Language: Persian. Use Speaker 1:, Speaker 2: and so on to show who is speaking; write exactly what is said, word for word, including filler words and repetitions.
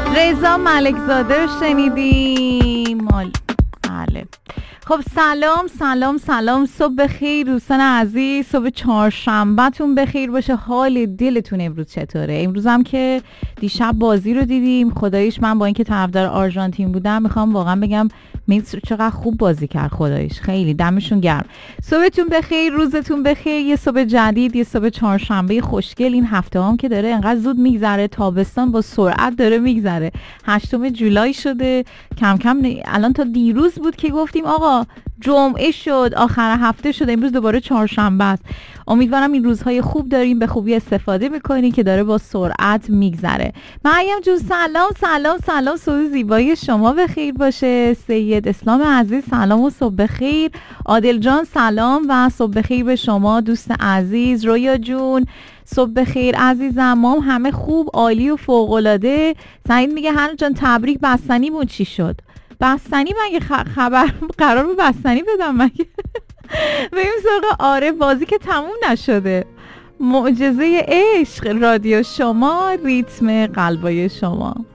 Speaker 1: رضا ملکزاده رو شنیدیم. مال بله. خب سلام سلام سلام، صبح بخیر دوستان عزیز، صبح چهارشنبه تون بخیر باشه. حال دلتون امروز چطوره؟ امروز هم که دیشب بازی رو دیدیم، خداییش من با اینکه طرفدار آرژانتین بودم میخوام واقعا بگم مصر چقدر خوب بازی کرد، خداییش خیلی دمشون گرم. صبحتون بخیر، روزتون بخیر، یه صبح جدید، یه صبح چهارشنبه خوشگل. این هفته هم که داره انقدر زود میگذره، تابستان با سرعت داره میگذره. هشتم جولای شده، کم کم الان تا دیروز بود که گفتیم آقا جمعه شد، آخر هفته شد، امروز دوباره چهارشنبه است. امیدوارم این روزهای خوب داریم به خوبی استفاده میکنین که داره با سرعت میگذره. مریم جون سلام سلام سلام، صبح زیبای شما بخیر باشه. سید اسلام عزیز سلام و صبح بخیر. عادل جان سلام و صبح بخیر به شما دوست عزیز. رویا جون صبح بخیر عزیزم، ما همه خوب عالی و فوق العاده. سعید میگه هنوز جان تبریک، بستنی بود چی شد؟ بستنی مگه خبر قرار بود بستنی بدم مگه؟ بریم سراغ آره بازی که تموم نشده. معجزه عشق، رادیو شما، ریتم قلبای شما.